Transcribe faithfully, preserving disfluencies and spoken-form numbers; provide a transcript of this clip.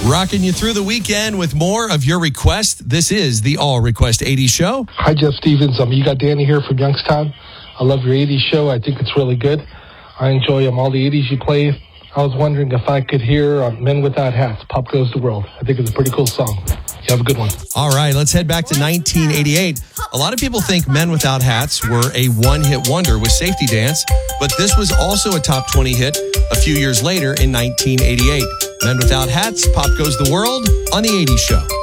Rocking you through the weekend with more of your requests. This is the All Request eighties Show. Hi, Jeff Stevens. Um, you got Danny here from Youngstown. I love your eighties show. I think it's really good. I enjoy um, all the eighties you play. I was wondering if I could hear um, Men Without Hats, Pop Goes the World. I think it's a pretty cool song. You have a good one. All right, let's head back to nineteen eighty-eight. A lot of people think Men Without Hats were a one-hit wonder with Safety Dance, but this was also a top twenty hit a few years later in nineteen eighty-eight. Men Without Hats, Pop Goes the World on the eighties Show.